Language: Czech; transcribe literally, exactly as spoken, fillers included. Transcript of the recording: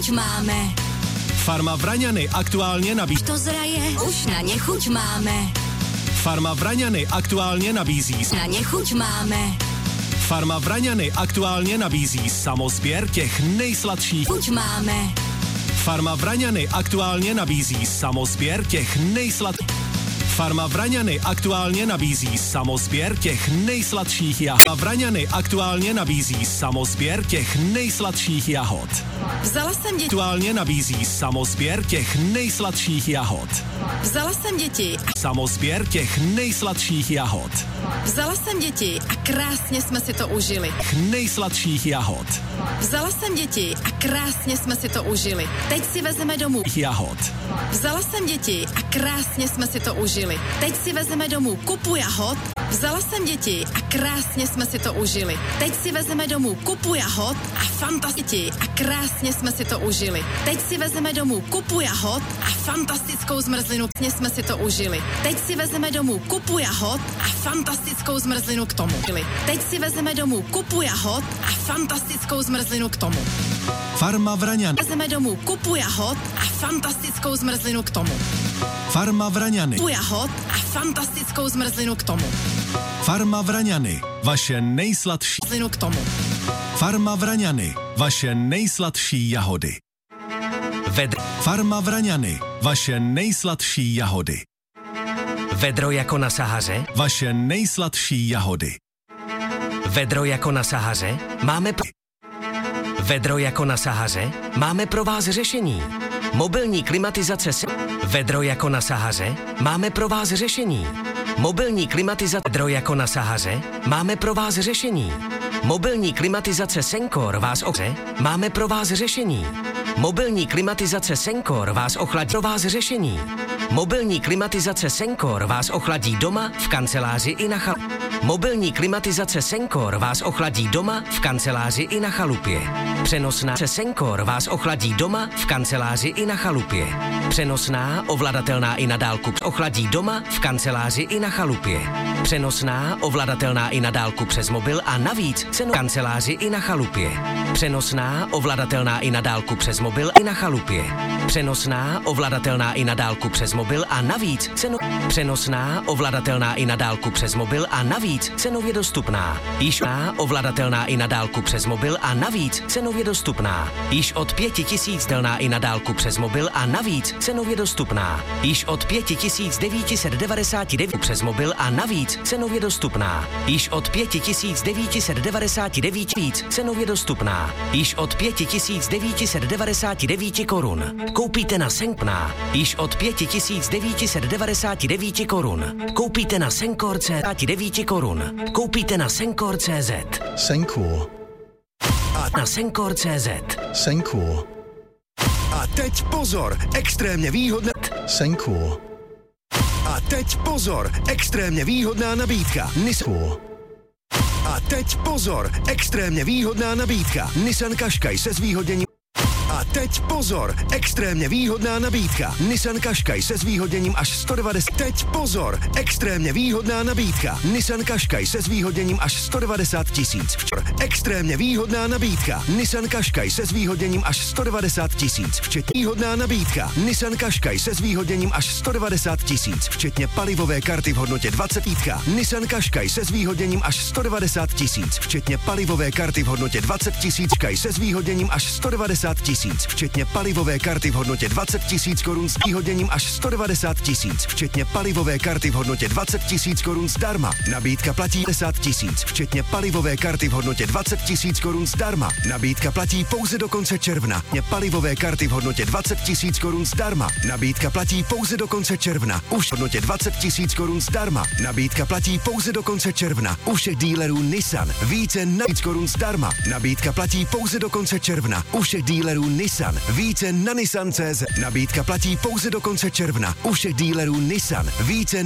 máme. Farma Vraňany aktuálně nabízí. To zraje, už na ně chuť máme. Farma Vraňany aktuálně nabízí. Na ně chuť máme. Farma Vraňany aktuálně nabízí samosběr těch nejsladších. Chuť máme. Farma Vraňany aktuálně nabízí samosběr těch nejsladších. Farma Vraňany aktuálně nabízí samosběr těch nejsladších jahod. Farma Vraňany aktuálně nabízí samosběr těch nejsladších jahod. Vzala jsem děti. Aktuálně nabízí samosběr těch nejsladších jahod. Vzala jsem děti. Samosběr těch nejsladších jahod. Vzala jsem děti a krásně jsme si to užili. Nejsladších jahod. Vzala jsem děti a krásně jsme si to užili. Teď si vezeme domů. Jahod. Vzala jsem děti a krásně jsme si to užili. Teď si vezeme domů kupu jahod. Vzala jsem děti a krásně jsme si to užili. Teď si vezeme domů kupu jahod a fantasticky a krásně jsme si to užili. Teď si vezeme domů kupu jahod a fantastickou zmrzlinu. Jsme si to užili. Teď si vezeme domů kupu jahod a fantastickou zmrzlinu k tomu. Teď si vezeme domů kupu jahod a fantastickou zmrzlinu k tomu. Farma Vraňany. Vezeme domů kupu jahod a fantastickou zmrzlinu k tomu. Farma Vraňany. Kupu jahod a fantastickou zmrzlinu k tomu. Farma Vraňany. Vaše nejsladší. Zmrzlinu k tomu. Farma Vraňany. Vaše nejsladší jahody. Ved... Farma Vraňany. Vaše nejsladší jahody. Vedro jako na Sahaře? Vaše nejsladší jahody. Vedro jako na Sahaře? Máme... Pro... Vedro jako na Sahaře? Máme pro vás řešení. Mobilní klimatizace se... Vedro jako na Sahaře? Máme pro vás řešení. Mobilní klimatizace... Vedro jako na Sahaře? Máme pro vás řešení. Mobilní klimatizace Senkor vás ohře? Máme pro vás řešení. Mobilní klimatizace Senkor vás ochladí. Pro vás řešení. Mobilní klimatizace Senkor vás ochladí doma, v kanceláři i na chalupě. Mobilní klimatizace Senkor vás ochladí doma, v kanceláři i na chalupě. Přenosná Senkor vás ochladí doma, v kanceláři i na chalupě. Přenosná, ovladatelná i na dálku ochladí doma, v kanceláři i na chalupě. Přenosná, ovladatelná i na dálku přes mobil a navíc cenu kanceláři i na chalupě. Přenosná, ovladatelná i na dálku přes mobil i na chalupě. Přenosná, ovladatelná i na dálku přes mobil a navíc cenu přenosná, ovladatelná i na dálku přes mobil a navíc cenově dostupná. Již ovladatelná i na dálku přes mobil a navíc cenově dostupná. Již od pěti tisíc delná i na dálku přes mobil a navíc cenově dostupná. Již od pěti tisíc devět set devadesát devět přes mobil a navíc cenově dostupná. Již od pěti tisíc devět set devadesát devět víc cenově dostupná. Již od pěti tisíc devět set devadesát devět korun. Koupíte na Senkpná. Již od pěti tisíc devět set devadesát devět korun. Koupíte na Senkor C devět korun. Koupíte na Senkor tečka cé zet. Senkor. A na Senkor tečka cé zet. Senkor. A teď pozor, extrémně výhodná. Senkor. A teď pozor, extrémně výhodná nabídka. Nissan. A teď pozor, extrémně výhodná nabídka. Nissan Qashqai se zvýhodněním. A teď pozor, extrémně výhodná nabídka. Nissan Qashqai se zvýhodněním až sto devadesát. Teď pozor, extrémně výhodná nabídka. Nissan Qashqai se zvýhodněním až sto devadesát tisíc. Extrémně výhodná nabídka. Nissan Qashqai se zvýhodněním až sto devadesát tisíc. Včetně výhodná nabídka. Nissan Qashqai se zvýhodněním až sto devadesát tisíc. Včetně palivové karty v hodnotě dvacet lítka. Nissan Qashqai se zvýhodněním až sto devadesát tisíc. Včetně palivové karty v hodnotě dvacet tisíc. Qashqai se zvýhodněním až sto devadesát tisíc. Včetně palivové karty v hodnotě dvacet tisíc korun s výhodněním až sto devadesát tisíc. Včetně palivové karty v hodnotě dvacet tisíc korun zdarma. Nabídka platí padesát tisíc. Včetně palivové karty v hodnotě dvacet tisíc korun zdarma. Nabídka platí pouze do konce června. Včetně palivové karty v hodnotě dvacet tisíc korun zdarma. Nabídka platí pouze do konce června. Už v hodnotě dvacet tisíc korun zdarma. Nabídka platí pouze do konce června. U všech dílerů Nissan. Více na tisíc korun zdarma. Nabídka platí pouze do konce června. U všech dílerů Nissan. Více na Nissan tečka cé zet. Nabídka platí pouze do konce června. U všech dílerů Nissan. Více